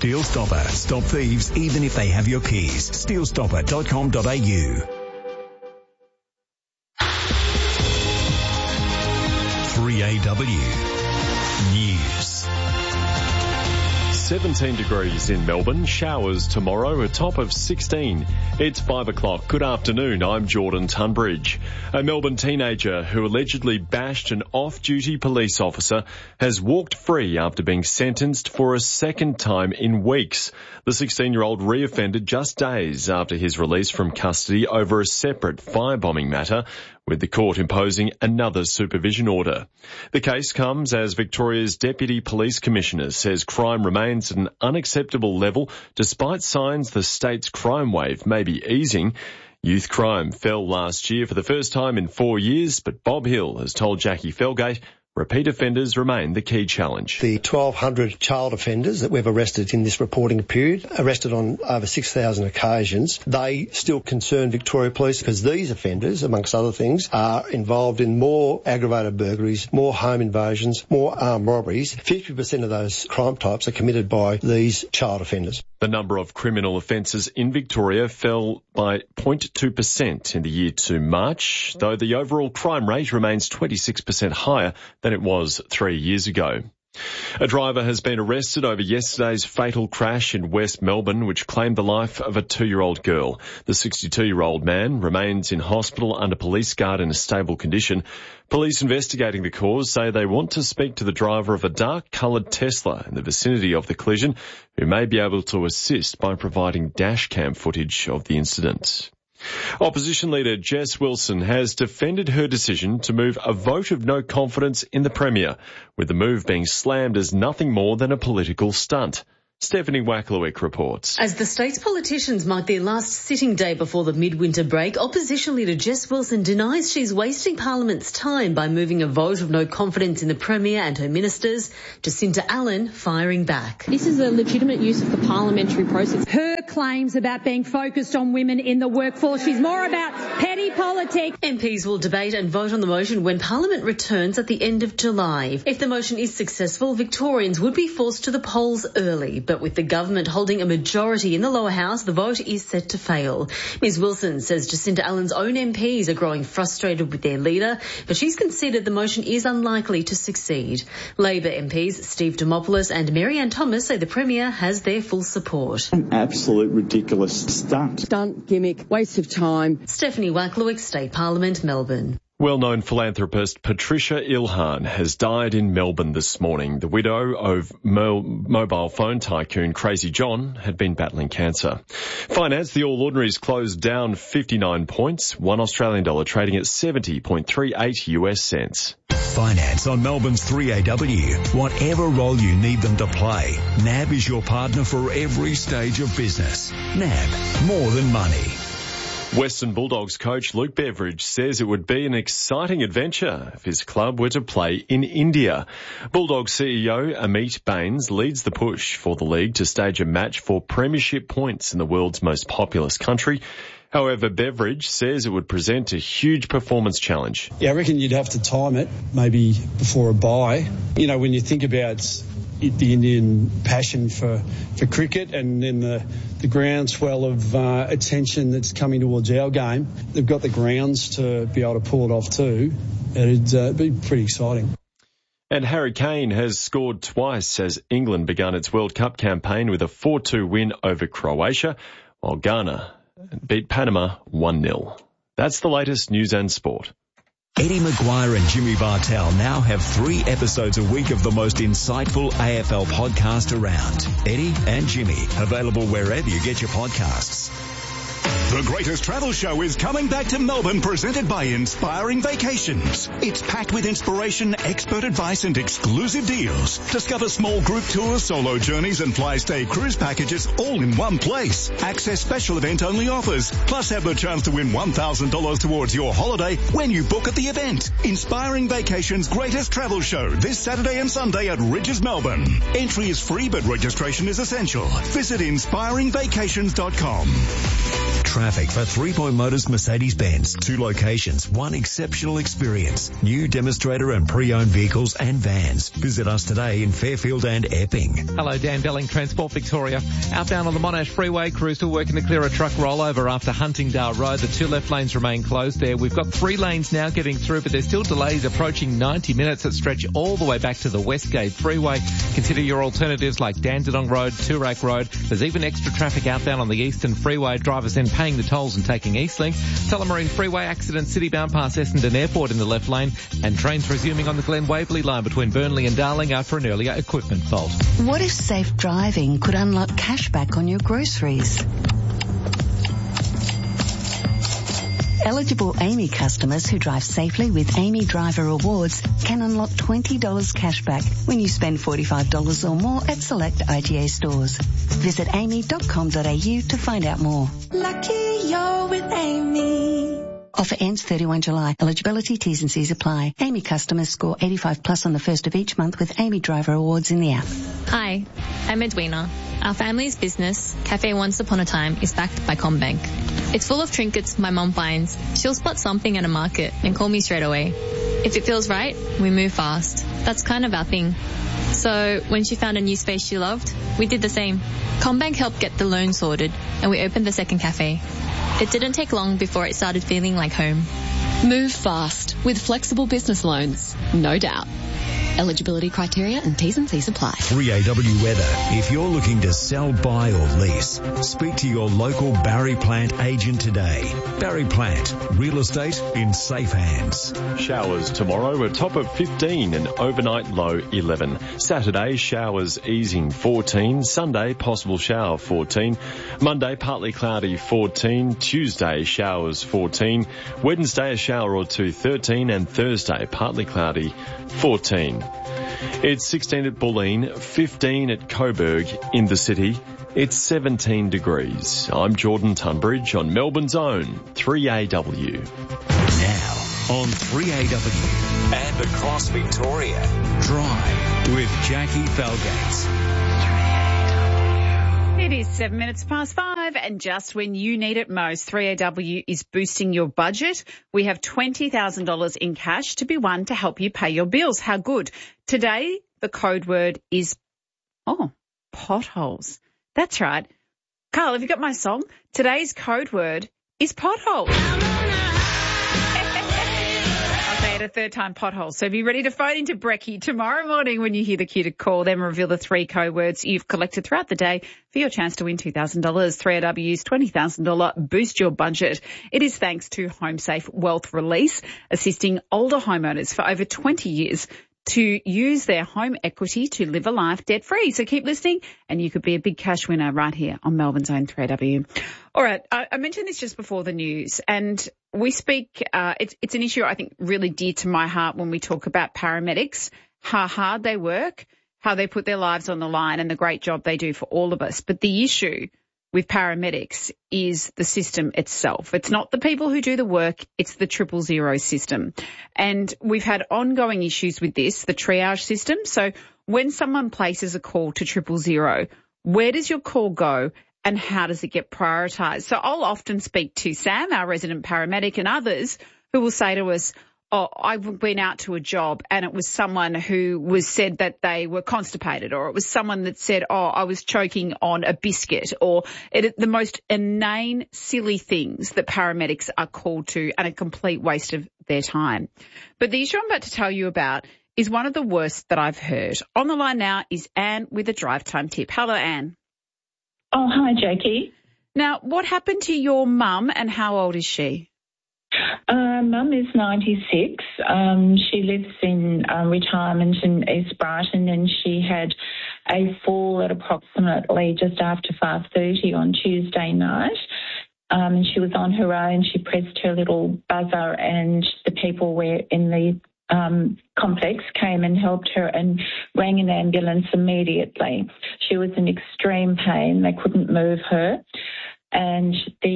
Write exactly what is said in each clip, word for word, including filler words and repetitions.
Steel Stopper. Stop thieves even if they have your keys. steel stopper dot com dot a u. three A W News. seventeen degrees in Melbourne, showers tomorrow, a top of sixteen. It's five o'clock. Good afternoon, I'm Jordan Tunbridge. A Melbourne teenager who allegedly bashed an off-duty police officer has walked free after being sentenced for a second time in weeks. The sixteen-year-old reoffended just days after his release from custody over a separate firebombing matter, with the court imposing another supervision order. The case comes as Victoria's Deputy Police Commissioner says crime remains at an unacceptable level despite signs the state's crime wave may be easing. Youth crime fell last year for the first time in four years, but Bob Hill has told Jackie Felgate repeat offenders remain the key challenge. The twelve hundred child offenders that we've arrested in this reporting period, arrested on over six thousand occasions, they still concern Victoria Police because these offenders, amongst other things, are involved in more aggravated burglaries, more home invasions, more armed robberies. fifty percent of those crime types are committed by these child offenders. The number of criminal offences in Victoria fell by zero point two percent in the year to March, though the overall crime rate remains twenty-six percent higher than it was three years ago. A driver has been arrested over yesterday's fatal crash in West Melbourne, which claimed the life of a two-year-old girl. The sixty-two-year-old man remains in hospital under police guard in a stable condition. Police investigating the cause say they want to speak to the driver of a dark-coloured Tesla in the vicinity of the collision, who may be able to assist by providing dash cam footage of the incident. Opposition leader Jess Wilson has defended her decision to move a vote of no confidence in the Premier, with the move being slammed as nothing more than a political stunt. Stephanie Wacklewick reports. As the state's politicians mark their last sitting day before the midwinter break, opposition leader Jess Wilson denies she's wasting Parliament's time by moving a vote of no confidence in the Premier and her ministers. Jacinta Allen firing back. This is a legitimate use of the parliamentary process. Her claims about being focused on women in the workforce, she's more about petty politics. M Ps will debate and vote on the motion when Parliament returns at the end of July. If the motion is successful, Victorians would be forced to the polls early. But with the government holding a majority in the lower house, the vote is set to fail. Ms Wilson says Jacinta Allen's own M Ps are growing frustrated with their leader, but she's conceded the motion is unlikely to succeed. Labor M Ps Steve Dimopoulos and Mary Ann Thomas say the Premier has their full support. An absolute ridiculous stunt. Stunt, gimmick, waste of time. Stephanie Wacklewick, State Parliament, Melbourne. Well-known philanthropist Patricia Ilhan has died in Melbourne this morning. The widow of mo- mobile phone tycoon Crazy John had been battling cancer. Finance, the All Ordinaries closed down fifty-nine points, one Australian dollar trading at seventy point three eight U S cents. Finance on Melbourne's three A W. Whatever role you need them to play, N A B is your partner for every stage of business. N A B, more than money. Western Bulldogs coach Luke Beveridge says it would be an exciting adventure if his club were to play in India. Bulldogs C E O Amit Bains leads the push for the league to stage a match for premiership points in the world's most populous country. However, Beveridge says it would present a huge performance challenge. Yeah, I reckon you'd have to time it, maybe before a bye. You know, when you think about the Indian passion for, for cricket and then the, the groundswell of uh, attention that's coming towards our game, they've got the grounds to be able to pull it off too. It'd uh, be pretty exciting. And Harry Kane has scored twice as England begun its World Cup campaign with a four two win over Croatia, while Ghana beat Panama one nil. That's the latest news and sport. Eddie Maguire and Jimmy Bartell now have three episodes a week of the most insightful A F L podcast around. Eddie and Jimmy, available wherever you get your podcasts. The Greatest Travel Show is coming back to Melbourne, presented by Inspiring Vacations. It's packed with inspiration, expert advice and exclusive deals. Discover small group tours, solo journeys and fly-stay cruise packages all in one place. Access special event-only offers, plus have the chance to win one thousand dollars towards your holiday when you book at the event. Inspiring Vacations Greatest Travel Show this Saturday and Sunday at Ridges, Melbourne. Entry is free, but registration is essential. Visit inspiring vacations dot com. traffic for Three Point Motors Mercedes-Benz. Two locations, one exceptional experience. New demonstrator and pre-owned vehicles and vans. Visit us today in Fairfield and Epping. Hello, Dan Belling, Transport Victoria. Outbound on the Monash Freeway, crew still working to clear a truck rollover after Huntingdale Road. The two left lanes remain closed there. We've got three lanes now getting through, but there's still delays approaching ninety minutes that stretch all the way back to the Westgate Freeway. Consider your alternatives like Dandenong Road, Toorak Road. There's even extra traffic outbound on the Eastern Freeway. Drivers then paying the tolls and taking Eastlink. Tullamarine Freeway accident city-bound past Essendon Airport in the left lane. And trains resuming on the Glen Waverley line between Burnley and Darling after an earlier equipment fault. What if safe driving could unlock cashback on your groceries? Eligible Amy customers who drive safely with Amy Driver Rewards can unlock twenty dollars cashback when you spend forty-five dollars or more at select I G A stores. Visit amy dot com dot a u to find out more. Lucky you're with Amy. Offer ends thirty-first of July. Eligibility T's and C's apply. Amy customers score eighty-five plus on the first of each month with Amy Driver Awards in the app. Hi, I'm Edwina. Our family's business, Cafe Once Upon a Time, is backed by CommBank. It's full of trinkets my mum finds. She'll spot something at a market and call me straight away. If it feels right, we move fast. That's kind of our thing. So when she found a new space she loved, we did the same. CommBank helped get the loan sorted and we opened the second cafe. It didn't take long before it started feeling like home. Move fast with flexible business loans, no doubt. Eligibility criteria and T's and C's apply. three A W weather. If you're looking to sell, buy or lease, speak to your local Barry Plant agent today. Barry Plant, real estate in safe hands. Showers tomorrow, a top of fifteen and overnight low eleven. Saturday, showers easing fourteen. Sunday, possible shower fourteen. Monday, partly cloudy fourteen. Tuesday, showers fourteen. Wednesday, a shower or two thirteen. And Thursday, partly cloudy fourteen. It's sixteen at Bulleen, fifteen at Coburg in the city. It's seventeen degrees. I'm Jordan Tunbridge on Melbourne's own three A W. Now on three A W and across Victoria, Drive with Jackie Felgates. It is seven minutes past five, and just when you need it most, three A W is boosting your budget. We have twenty thousand dollars in cash to be won to help you pay your bills. How good? Today, the code word is, oh, potholes. That's right. Carl, have you got my song? Today's code word is potholes. A third time pothole. So be ready to phone into Brekkie tomorrow morning when you hear the cue to call them, reveal the three code words you've collected throughout the day for your chance to win two thousand dollars. three A W's twenty thousand dollars Boost Your Budget. It is thanks to HomeSafe Wealth Release, assisting older homeowners for over twenty years to use their home equity to live a life debt-free. So keep listening and you could be a big cash winner right here on Melbourne's own three A W. All right, I, I mentioned this just before the news, and we speak, uh, it's, it's an issue I think really dear to my heart when we talk about paramedics, how hard they work, how they put their lives on the line and the great job they do for all of us. But the issue with paramedics is the system itself. It's not the people who do the work, it's the triple zero system. And we've had ongoing issues with this, the triage system. So when someone places a call to triple zero, where does your call go and how does it get prioritised? So I'll often speak to Sam, our resident paramedic, and others who will say to us, oh, I've been out to a job and it was someone who was said that they were constipated, or it was someone that said, oh, I was choking on a biscuit, or it, the most inane, silly things that paramedics are called to, and a complete waste of their time. But the issue I'm about to tell you about is one of the worst that I've heard. On the line now is Anne with a drive time tip. Hello, Anne. Oh, hi, Jackie. Now, what happened to your mum and how old is she? Uh, Mum is ninety-six. Um, she lives in uh, retirement in East Brighton, and she had a fall at approximately just after five thirty on Tuesday night. Um, she was on her own. She pressed her little buzzer, and the people were in the um, complex came and helped her and rang an ambulance immediately. She was in extreme pain. They couldn't move her, and the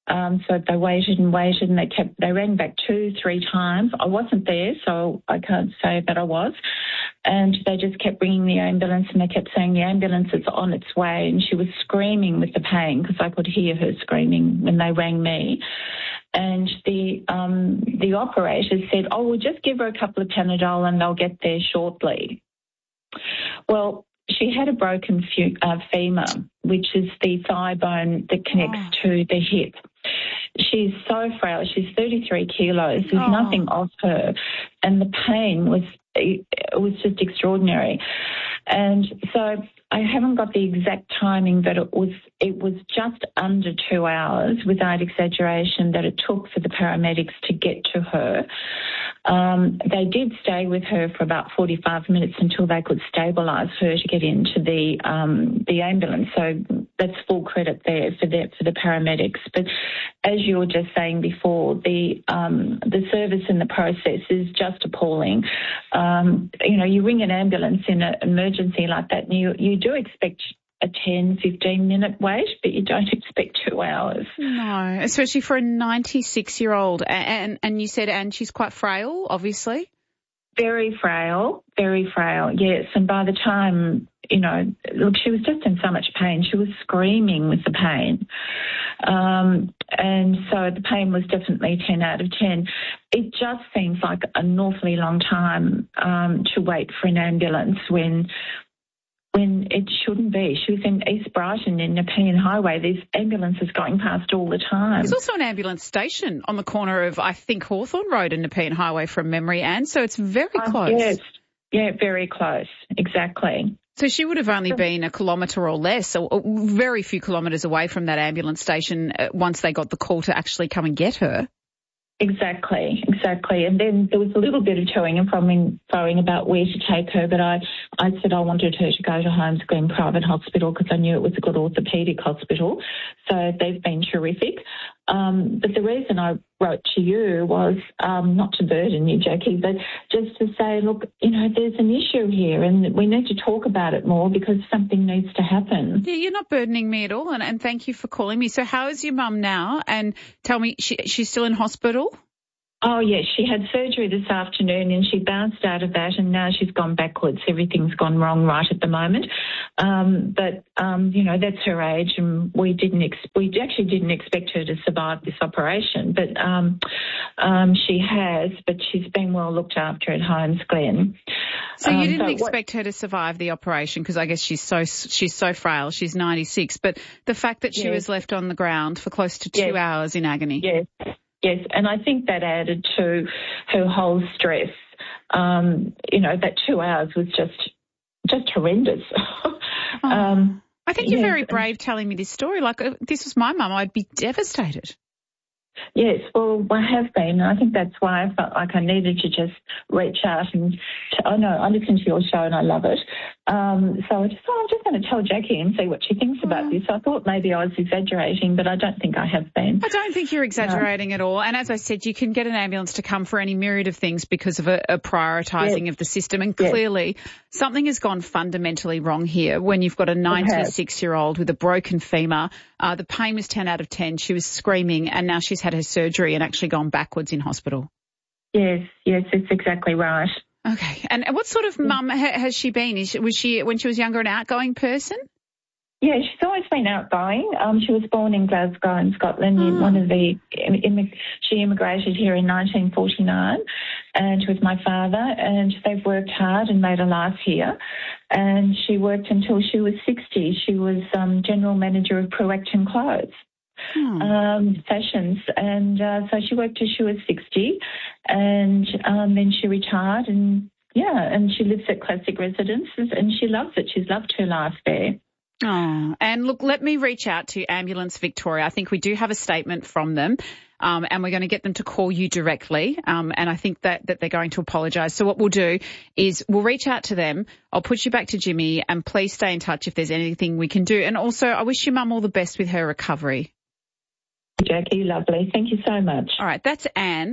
Um, so they waited and waited and they kept, they rang back two, three times. I wasn't there, so I can't say that I was. And they just kept ringing the ambulance and they kept saying the ambulance is on its way. And she was screaming with the pain because I could hear her screaming when they rang me. And the um, the operator said, oh, we'll just give her a couple of Panadol and they'll get there shortly. Well, she had a broken fu- uh, femur, which is the thigh bone that connects oh. to the hip. She's so frail. She's thirty-three kilos. There's oh. nothing of her. And the pain was, it was just extraordinary. And so I haven't got the exact timing, but it was it was just under two hours, without exaggeration, that it took for the paramedics to get to her. Um, they did stay with her for about forty-five minutes until they could stabilise her to get into the um, the ambulance. So that's full credit there for the for the paramedics. But as you were just saying before, the um, the service and the process is just appalling. Um, you know, you ring an ambulance in an emergency like that, and you you do expect a ten, fifteen minute wait, but you don't expect two hours. No, especially for a ninety-six-year-old. And, and you said, and she's quite frail, obviously? Very frail, very frail, yes. And by the time, you know, look, she was just in so much pain. She was screaming with the pain. Um, and so the pain was definitely ten out of ten. It just seems like an awfully long time um, to wait for an ambulance when... when it shouldn't be. She was in East Brighton in Nepean Highway. There's ambulances going past all the time. There's also an ambulance station on the corner of, I think, Hawthorne Road and Nepean Highway from memory, Anne, so it's very uh, close. Yes, yeah, very close, exactly. So she would have only been a kilometre or less, or, or very few kilometres away from that ambulance station uh, once they got the call to actually come and get her. Exactly, exactly. And then there was a little bit of toing and froing about where to take her, but I, I said I wanted her to go to Holmes Glen Private Hospital because I knew it was a good orthopaedic hospital. So they've been terrific. Um, but the reason I wrote to you was um, not to burden you, Jackie, but just to say, look, you know, there's an issue here and we need to talk about it more because something needs to happen. Yeah, you're not burdening me at all, and, and thank you for calling me. So how is your mum now? And tell me, she, she's still in hospital? Oh, yes, she had surgery this afternoon and she bounced out of that and now she's gone backwards. Everything's gone wrong right at the moment. Um, but, um, you know, that's her age and we didn't ex- we actually didn't expect her to survive this operation. But um, um, she has, but she's been well looked after at Holmes Glen. So you didn't um, so expect what, her to survive the operation because I guess she's so she's so frail. She's ninety-six. But the fact that she yes. was left on the ground for close to two yes. hours in agony. Yes. Yes, and I think that added to her whole stress. Um, you know, that two hours was just just horrendous. oh, um, I think you're yes. very brave telling me this story. Like, if this was my mum, I'd be devastated. Yes, well, I have been. I think that's why I felt like I needed to just reach out and, to, oh no, I listen to your show and I love it. Um, so I just thought, I'm just going to tell Jackie and see what she thinks mm. about this. I thought maybe I was exaggerating, but I don't think I have been. I don't think you're exaggerating no. at all. And as I said, you can get an ambulance to come for any myriad of things because of a, a prioritising yes. of the system. And yes. clearly something has gone fundamentally wrong here when you've got a ninety-six-year-old with a broken femur. Uh, the pain was ten out of ten. She was screaming and now she's had her surgery and actually gone backwards in hospital. Yes, yes, that's exactly right. Okay. And what sort of mum ha- has she been? Is she, was she, when she was younger, an outgoing person? Yeah, she's always been outgoing. Um, she was born in Glasgow in Scotland. Oh. One of the immig- she immigrated here in nineteen forty-nine, and with my father. And they've worked hard and made a life here. And she worked until she was sixty. She was um, general manager of Proaction Clothes. Hmm. Um, fashions, and uh, so she worked till she was sixty, and um, then she retired, and yeah, and she lives at Classic Residences, and she loves it. She's loved her life there. Oh, and look, let me reach out to Ambulance Victoria. I think we do have a statement from them, um, and we're going to get them to call you directly, um, and I think that, that they're going to apologise. So what we'll do is we'll reach out to them. I'll put you back to Jimmy, and please stay in touch if there's anything we can do. And also, I wish your mum all the best with her recovery. Jackie, lovely. Thank you so much. All right, that's Anne.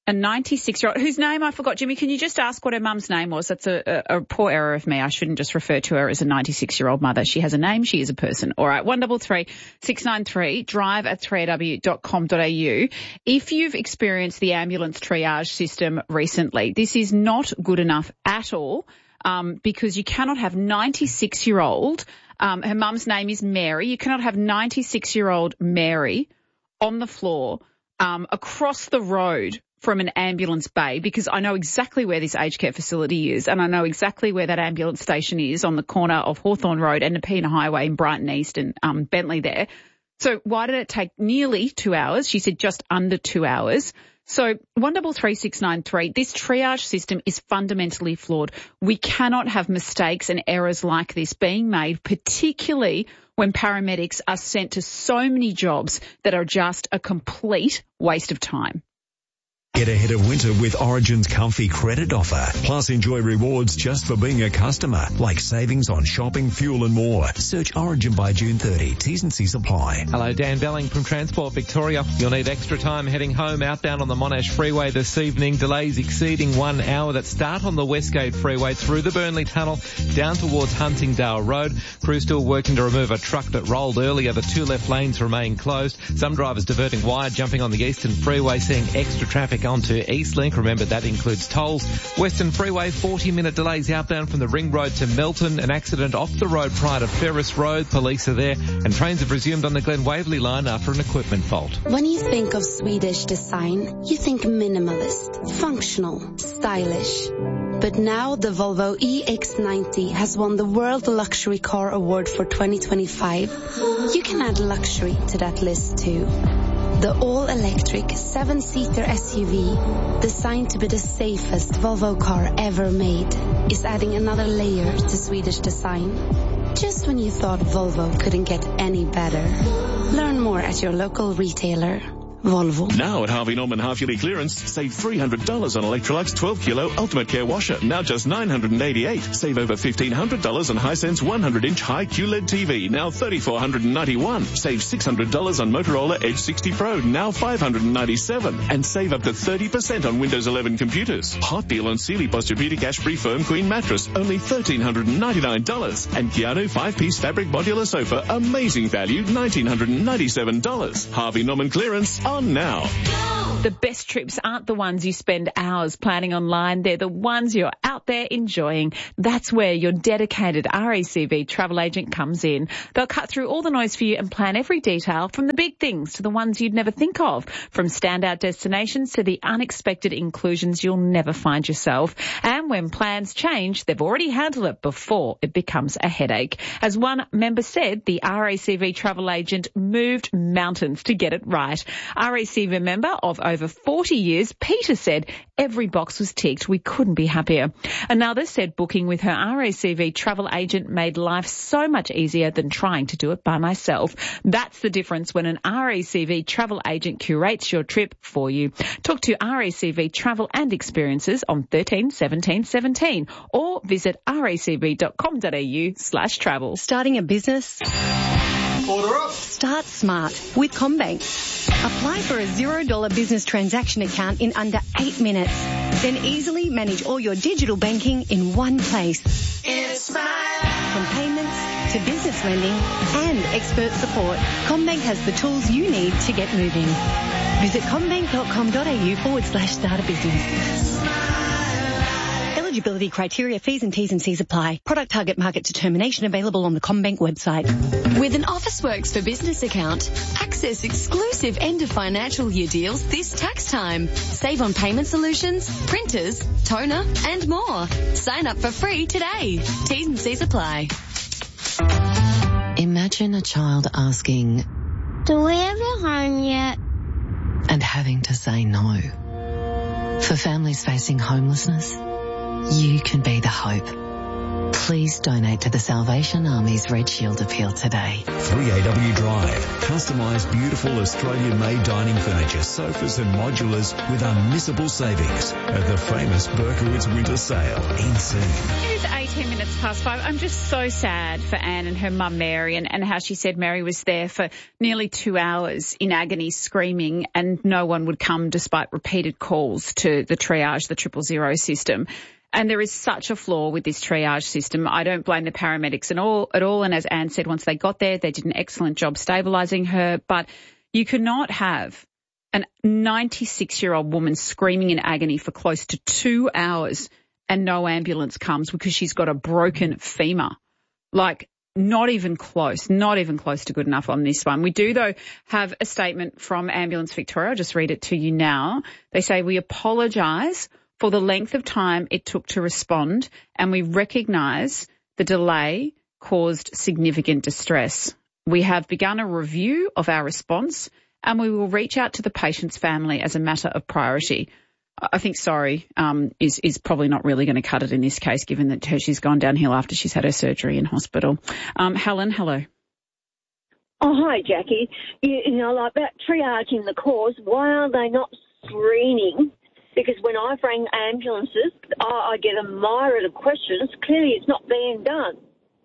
A ninety-six-year-old, whose name I forgot. Jimmy, can you just ask what her mum's name was? That's a, a, a poor error of me. I shouldn't just refer to her as a ninety-six-year-old mother. She has a name. She is a person. All right, one double three six nine three, drive at three a w dot com dot a u. If you've experienced the ambulance triage system recently, this is not good enough at all, um, because you cannot have ninety-six-year-old, um, her mum's name is Mary. You cannot have ninety-six-year-old Mary on the floor, um, across the road from an ambulance bay, because I know exactly where this aged care facility is and I know exactly where that ambulance station is on the corner of Hawthorne Road and Nepeana Highway in Brighton East and um, Bentley there. So why did it take nearly two hours? She said just under two hours. So one double three six nine three, this triage system is fundamentally flawed. We cannot have mistakes and errors like this being made, particularly when paramedics are sent to so many jobs that are just a complete waste of time. Get ahead of winter with Origin's comfy credit offer. Plus enjoy rewards just for being a customer, like savings on shopping, fuel and more. Search Origin by June thirtieth. T's and C's apply. Hello, Dan Belling from Transport Victoria. You'll need extra time heading home outbound on the Monash Freeway this evening. Delays exceeding one hour that start on the Westgate Freeway through the Burnley Tunnel down towards Huntingdale Road. Crews still working to remove a truck that rolled earlier. The two left lanes remain closed. Some drivers diverting wide, jumping on the Eastern Freeway, seeing extra traffic onto Eastlink. Remember, that includes tolls. Western Freeway, forty minute delays outbound from the Ring Road to Melton. An accident off the road prior to Ferris Road. Police are there and trains have resumed on the Glen Waverley line after an equipment fault. When you think of Swedish design, you think minimalist, functional, stylish. But now the Volvo E X ninety has won the World Luxury Car Award for twenty twenty-five. You can add luxury to that list too. The all-electric seven-seater S U V, designed to be the safest Volvo car ever made, is adding another layer to Swedish design. Just when you thought Volvo couldn't get any better. Learn more at your local retailer. Volvo. Now at Harvey Norman half-yearly clearance, save three hundred dollars on Electrolux twelve kilo Ultimate Care washer, now just nine hundred eighty-eight dollars. Save over fifteen hundred dollars on Hisense one hundred inch high Q L E D T V, now three thousand four hundred ninety-one dollars. Save six hundred dollars on Motorola Edge sixty Pro, now five hundred ninety-seven dollars. And save up to thirty percent on Windows eleven computers. Hot deal on Sealy Posturepedic Ash-Free Firm Queen Mattress, only one thousand three hundred ninety-nine dollars. And Keanu five-piece fabric modular sofa, amazing value, one thousand nine hundred ninety-seven dollars. Harvey Norman clearance on now. The best trips aren't the ones you spend hours planning online. They're the ones you're out there enjoying. That's where your dedicated R A C V travel agent comes in. They'll cut through all the noise for you and plan every detail, from the big things to the ones you'd never think of, from standout destinations to the unexpected inclusions you'll never find yourself. And when plans change, they've already handled it before it becomes a headache. As one member said, the R A C V travel agent moved mountains to get it right. R A C V member of over forty years, Peter said every box was ticked. We couldn't be happier. Another said booking with her R A C V travel agent made life so much easier than trying to do it by myself. That's the difference when an R A C V travel agent curates your trip for you. Talk to R A C V Travel and Experiences on thirteen seventeen seventeen or visit racv.com.au slash travel. Starting a business? Order up. Start smart with CommBank. Apply for a zero dollar business transaction account in under eight minutes. Then easily manage all your digital banking in one place. It's smile. From payments to business lending and expert support, CommBank has the tools you need to get moving. Visit commbank.com.au forward slash start a business. Eligibility criteria, fees and T's and C's apply. Product target market determination available on the CommBank website. With an Officeworks for Business account, access exclusive end of financial year deals this tax time. Save on payment solutions, printers, toner and more. Sign up for free today. T's and C's apply. Imagine a child asking, "Do we have a home yet?" and having to say no. For families facing homelessness, you can be the hope. Please donate to the Salvation Army's Red Shield Appeal today. three A W Drive. Customised beautiful Australian-made dining furniture, sofas and modulars with unmissable savings at the famous Berkowitz Winter Sale in Sydney. Use eighteen minutes past five. I'm just so sad for Anne and her mum Mary, and, and how she said Mary was there for nearly two hours in agony screaming, and no one would come despite repeated calls to the triage, the triple zero system. And there is such a flaw with this triage system. I don't blame the paramedics at all, at all. And as Anne said, once they got there, they did an excellent job stabilising her. But you cannot have an ninety-six-year-old woman screaming in agony for close to two hours and no ambulance comes because she's got a broken femur. Like, not even close, not even close to good enough on this one. We do, though, have a statement from Ambulance Victoria. I'll just read it to you now. They say, we apologise for the length of time it took to respond, and we recognise the delay caused significant distress. We have begun a review of our response, and we will reach out to the patient's family as a matter of priority. I think sorry um, is, is probably not really going to cut it in this case, given that her, she's gone downhill after she's had her surgery in hospital. Um, Helen, hello. Oh, hi, Jackie. You, you know, like that triaging the cause, why are they not screening? Because when I've rang ambulances, I, I get a myriad of questions. Clearly it's not being done.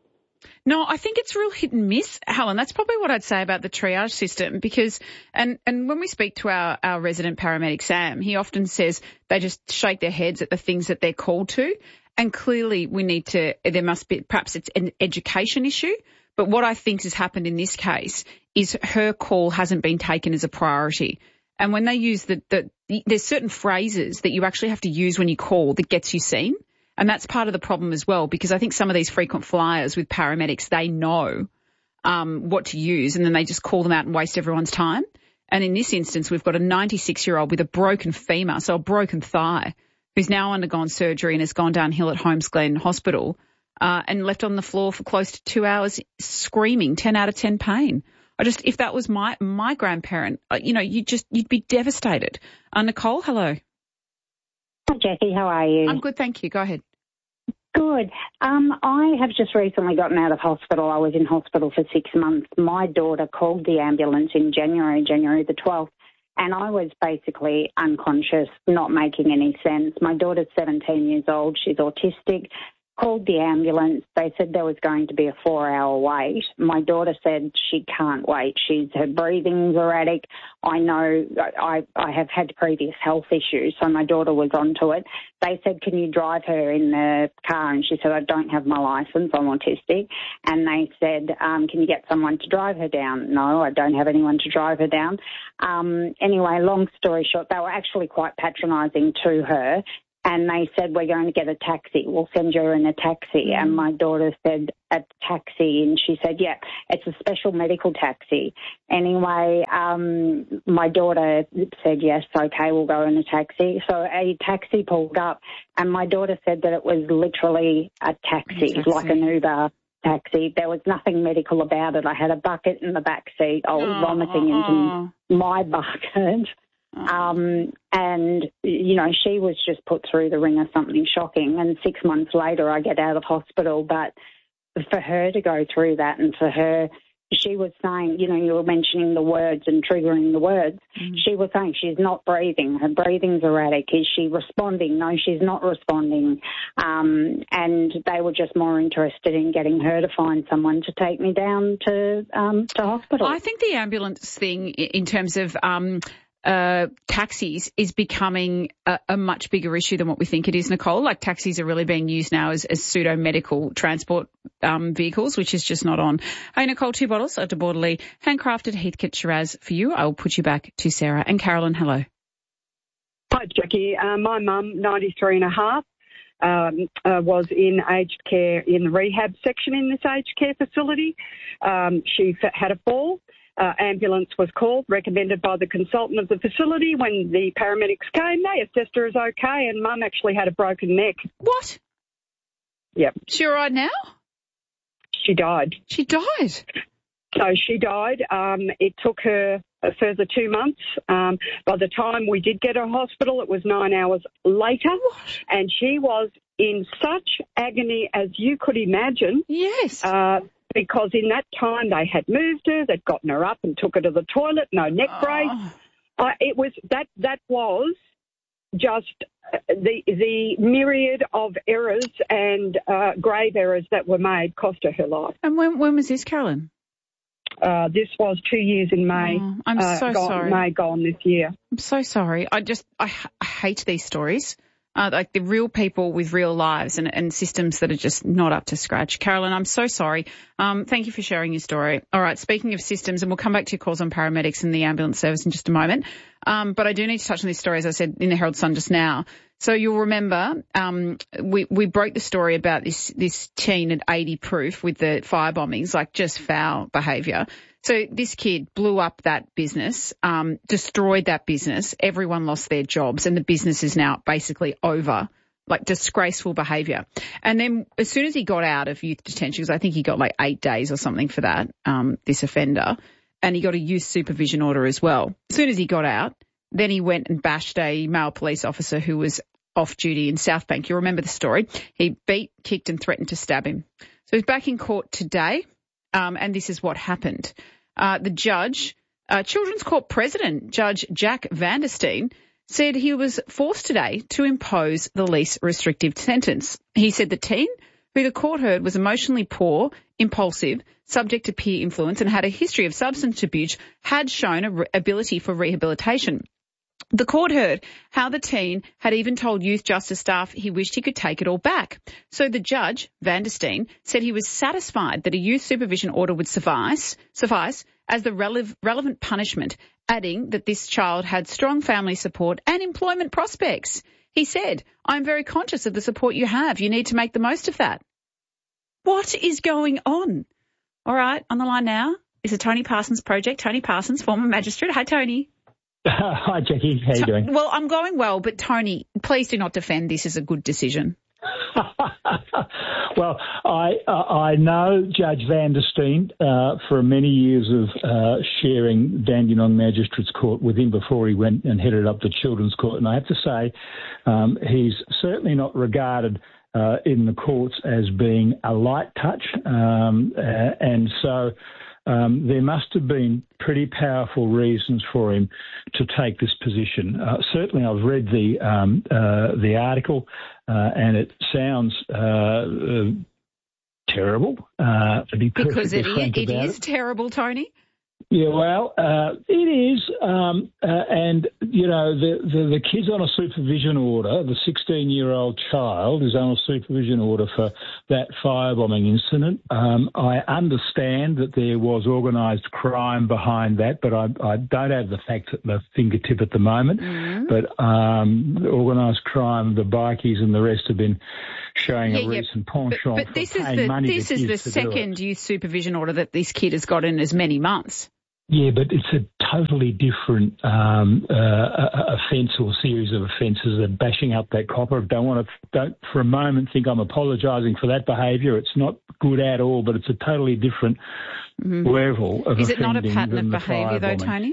No, I think it's real hit and miss, Helen. That's probably what I'd say about the triage system because, and, and when we speak to our, our resident paramedic, Sam, he often says they just shake their heads at the things that they're called to. And clearly we need to, there must be, perhaps it's an education issue. But what I think has happened in this case is her call hasn't been taken as a priority. And when they use the, the, there's certain phrases that you actually have to use when you call that gets you seen. And that's part of the problem as well, because I think some of these frequent flyers with paramedics, they know um, what to use and then they just call them out and waste everyone's time. And in this instance, we've got a ninety-six-year-old with a broken femur, so a broken thigh, who's now undergone surgery and has gone downhill at Holmes Glen Hospital uh, and left on the floor for close to two hours screaming, ten out of ten pain. I just, if that was my my grandparent, uh, you know, you just, you'd be devastated. Uh, Nicole, hello. Hi, Jackie. How are you? I'm good, thank you. Go ahead. Good. Um, I have just recently gotten out of hospital. I was in hospital for six months. My daughter called the ambulance in January, January the twelfth, and I was basically unconscious, not making any sense. My daughter's seventeen years old. She's autistic. Called the ambulance. They said there was going to be a four-hour wait. My daughter said she can't wait. She's her breathing's erratic. I know I, I have had previous health issues, so my daughter was onto it. They said, can you drive her in the car? And she said, I don't have my licence. I'm autistic. And they said, um, can you get someone to drive her down? No, I don't have anyone to drive her down. Um, anyway, long story short, they were actually quite patronising to her. And they said, we're going to get a taxi. We'll send you in a taxi. And my daughter said, a taxi. And she said, yeah, it's a special medical taxi. Anyway, um, my daughter said, yes, okay, we'll go in a taxi. So a taxi pulled up. And my daughter said that it was literally a taxi, taxi. like an Uber taxi. There was nothing medical about it. I had a bucket in the back seat. I was oh, vomiting into oh. my bucket. Um, and, you know, she was just put through the ringer, something shocking. And six months later, I get out of hospital. But for her to go through that and for her, she was saying, you know, you were mentioning the words and triggering the words. Mm-hmm. She was saying she's not breathing. Her breathing's erratic. Is she responding? No, she's not responding. Um, and they were just more interested in getting her to find someone to take me down to, um, to hospital. I think the ambulance thing in terms of, um, Uh, taxis is becoming a, a much bigger issue than what we think it is, Nicole. Like taxis are really being used now as, as pseudo-medical transport um, vehicles, which is just not on. Hey, Nicole, two bottles of De Bordelais handcrafted Heathcote Shiraz for you. I will put you back to Sarah. And Carolyn, hello. Hi, Jackie. Uh, my mum, ninety-three and a half, um, uh, was in aged care in the rehab section in this aged care facility. Um, she f- had a fall. Uh, ambulance was called, recommended by the consultant of the facility. When the paramedics came, they assessed her as okay, and Mum actually had a broken neck. What? Yep. She all right now? She died. She died? So she died. Um, it took her a further two months. Um, by the time we did get her to hospital, it was nine hours later. What? And she was in such agony as you could imagine. Yes. Uh, because in that time they had moved her, they'd gotten her up and took her to the toilet, no neck brace. Oh. Uh, it was that that was just the the myriad of errors and uh, grave errors that were made cost her her life. And when when was this, Carolyn? Uh, this was two years in May. Oh, I'm uh, so gone, sorry. May gone this year. I'm so sorry. I just, I, I hate these stories. Uh, like the real people with real lives and, and systems that are just not up to scratch. Carolyn, I'm so sorry. Um, thank you for sharing your story. All right, speaking of systems, and we'll come back to your calls on paramedics and the ambulance service in just a moment. Um, but I do need to touch on this story, as I said in the Herald Sun just now. So you'll remember um, we, we broke the story about this, this teen at eighty proof with the fire bombings, like just foul behaviour. So this kid blew up that business, um, destroyed that business. Everyone lost their jobs and the business is now basically over, like disgraceful behaviour. And then as soon as he got out of youth detention, because I think he got like eight days or something for that, um, this offender, and he got a youth supervision order as well. As soon as he got out, then he went and bashed a male police officer who was off duty in South Bank. You'll remember the story. He beat, kicked and threatened to stab him. So he's back in court today, um, and this is what happened. Uh, the judge, uh, Children's Court President, Judge Jack Vandersteen, said he was forced today to impose the least restrictive sentence. He said the teen, who the court heard was emotionally poor, impulsive, subject to peer influence and had a history of substance abuse, had shown an re- ability for rehabilitation. The court heard how the teen had even told youth justice staff he wished he could take it all back. So the judge, Vandersteen, said he was satisfied that a youth supervision order would suffice, suffice as the rele- relevant punishment, adding that this child had strong family support and employment prospects. He said, "I'm very conscious of the support you have. You need to make the most of that." What is going on? All right, on the line now is the Tony Parsons Project. Tony Parsons, former magistrate. Hi, Tony. Hi, Jackie. How are you doing? Well, I'm going well, but Tony, please do not defend this as a good decision. Well, I uh, I know Judge Vandersteen uh, for many years of uh, sharing Dandenong Magistrates Court with him before he went and headed up the Children's Court. And I have to say, um, he's certainly not regarded uh, in the courts as being a light touch. Um, uh, and so... Um, there must have been pretty powerful reasons for him to take this position. Uh, certainly, I've read the um, uh, the article, uh, and it sounds uh, uh, terrible. Uh, to be because it, frank it, it about is it. terrible, Tony. Yeah, well, uh, it is, um, uh, and you know the, the the kid's on a supervision order. The sixteen-year-old child is on a supervision order for that firebombing incident. Um, I understand that there was organised crime behind that, but I, I don't have the facts at my fingertip at the moment. Mm-hmm. But um, organised crime, the bikies and the rest have been showing yeah, a yeah. recent penchant but, but for this paying is the, money this to is kids the to do it. second youth supervision order that this kid has got in as many months. Yeah, but it's a totally different um, uh, offence or series of offences. They're bashing up that copper. Don't want to, don't for a moment think I'm apologising for that behaviour. It's not good at all, but it's a totally different mm-hmm. level of Is it not a offending pattern than of the behaviour though, firebombing. Tony?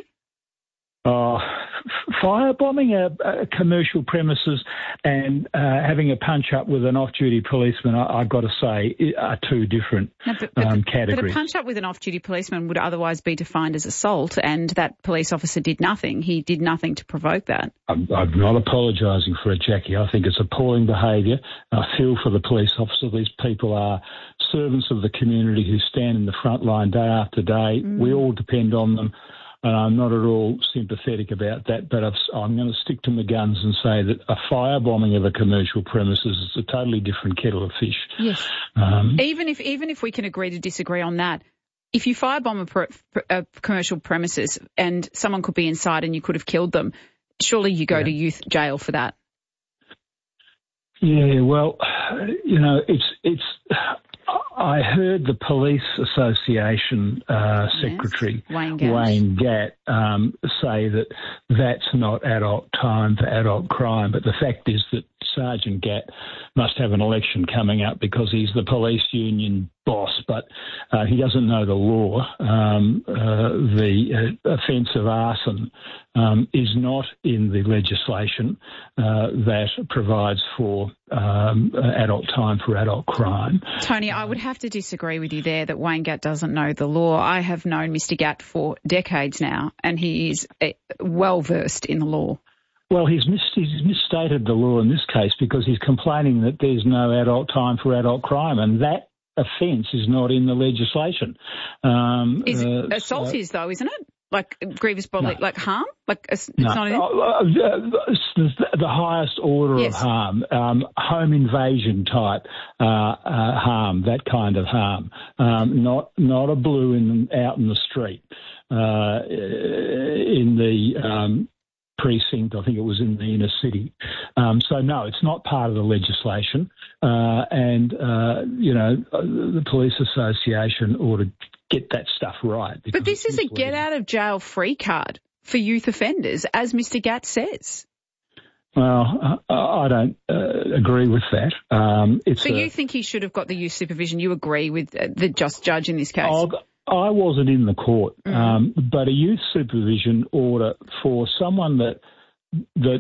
Oh, firebombing a, a commercial premises and uh, having a punch-up with an off-duty policeman, I, I've got to say, are two different no, but, but, um, but categories. a punch-up with an off-duty policeman would otherwise be defined as assault, and that police officer did nothing. He did nothing to provoke that. I'm, I'm not apologising for it, Jackie. I think it's appalling behaviour. I feel for the police officer. These people are servants of the community who stand in the front line day after day. Mm. We all depend on them. And I'm not at all sympathetic about that, but I've, I'm going to stick to my guns and say that a firebombing of a commercial premises is a totally different kettle of fish. Yes. Um, even if even if we can agree to disagree on that, if you firebomb a, pre, a commercial premises and someone could be inside and you could have killed them, surely you go yeah. to youth jail for that. Yeah, well, you know, it's it's. I heard the Police Association uh, Secretary, yes. Wayne Gatt, Wayne Gatt um, say that that's not adult time for adult crime. But the fact is that Sergeant Gatt must have an election coming up because he's the police union boss, but uh, he doesn't know the law. Um, uh, the uh, offence of arson um, is not in the legislation uh, that provides for um, adult time for adult crime. Tony, I would have to disagree with you there that Wayne Gatt doesn't know the law. I have known Mister Gatt for decades now, and he is well versed in the law. Well, he's, mis- he's misstated the law in this case because he's complaining that there's no adult time for adult crime, and that offence is not in the legislation. Um, is uh, assault so, is though, isn't it? Like grievous bodily, no. like harm? Like it's no. not in it? Uh, the, the highest order yes. of harm, um, home invasion type uh, uh, harm, that kind of harm, um, not not a blue in out in the street. Uh, in the um, precinct, I think it was in the inner city. Um, so, no, it's not part of the legislation. Uh, and, uh, you know, the Police Association ought to get that stuff right. But this is a get-out-of-jail-free card for youth offenders, as Mister Gatt says. Well, I don't uh, agree with that. Um, it's so a, you think he should have got the youth supervision? You agree with the just judge in this case? I'll, I wasn't in the court, mm. um, but a youth supervision order for someone that that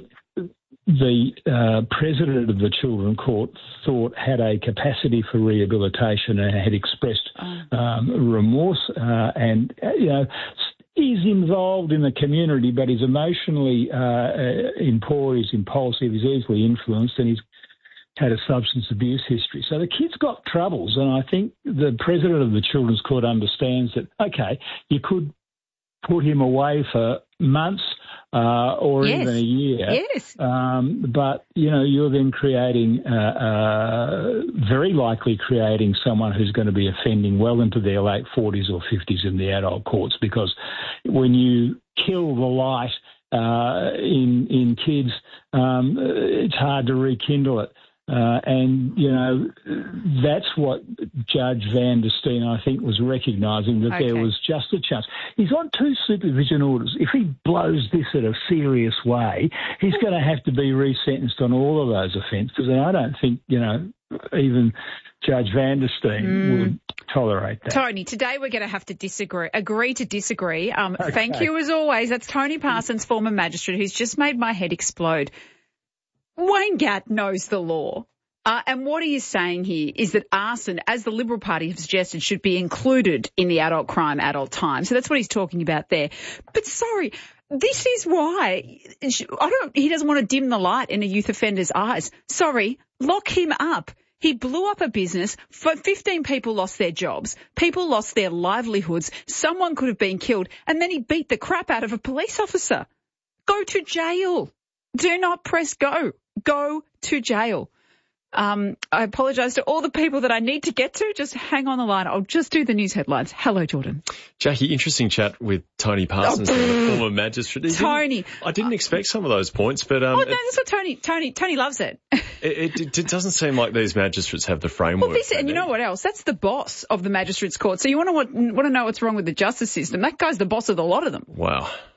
the uh, president of the Children's Court thought had a capacity for rehabilitation and had expressed oh. um, remorse uh, and, you know, is involved in the community, but he's emotionally uh, in poor, he's impulsive, he's easily influenced, and he's had a substance abuse history. So the kid's got troubles, and I think the president of the Children's Court understands that, okay, you could put him away for months uh, or yes. even a year. Yes. Um, but, you know, you're then creating, uh, uh, very likely creating someone who's going to be offending well into their late forties or fifties in the adult courts, because when you kill the light uh, in, in kids, um, it's hard to rekindle it. Uh, and, you know, that's what Judge Van der Steen, I think, was recognising, that okay. there was just a chance. He's on two supervision orders. If he blows this in a serious way, he's going to have to be resentenced on all of those offences. And I don't think, you know, even Judge Van der Steen mm. would tolerate that. Tony, today we're going to have to disagree, agree to disagree. Um, okay. Thank you, as always. That's Tony Parsons, former magistrate, who's just made my head explode. Wayne Gatt knows the law. Uh, and what he is saying here is that arson, as the Liberal Party have suggested, should be included in the adult crime, adult time. So that's what he's talking about there. But sorry, this is why I don't, he doesn't want to dim the light in a youth offender's eyes. Sorry, lock him up. He blew up a business. fifteen people lost their jobs. People lost their livelihoods. Someone could have been killed. And then he beat the crap out of a police officer. Go to jail. Do not press go. Go to jail. Um, I apologise to all the people that I need to get to. Just hang on the line. I'll just do the news headlines. Hello, Jordan. Jackie, interesting chat with Tony Parsons, oh, the former magistrate. Tony. Didn't, I didn't expect some of those points, but... Um, oh, no, that's what Tony, Tony, Tony loves it. it, it. It doesn't seem like these magistrates have the framework. Well, this, and you know what else? That's the boss of the magistrates' court. So you want to want to know what's wrong with the justice system? That guy's the boss of the lot of them. Wow.